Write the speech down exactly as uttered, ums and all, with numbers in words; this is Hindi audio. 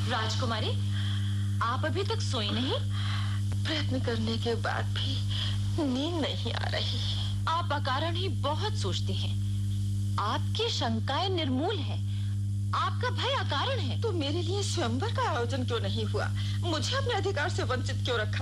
राजकुमारी, आप अभी तक सोई नहीं? प्रयत्न करने के बाद भी नींद नहीं आ रही। आप अकारण ही बहुत सोचती हैं। आपकी शंकाएं निर्मूल हैं। आपका भय अकारण है। तो मेरे लिए स्वयंवर का आयोजन क्यों नहीं हुआ? मुझे अपने अधिकार से वंचित क्यों रखा